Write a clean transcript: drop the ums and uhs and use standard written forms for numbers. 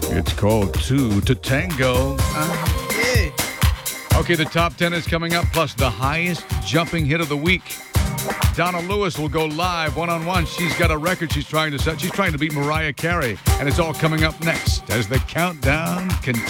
It's called Two to Tango. Yeah. Okay, the top 10 is coming up, plus the highest jumping hit of the week. Donna Lewis will go live one-on-one. She's got a record she's trying to set. She's trying to beat Mariah Carey. And it's all coming up next as the countdown continues.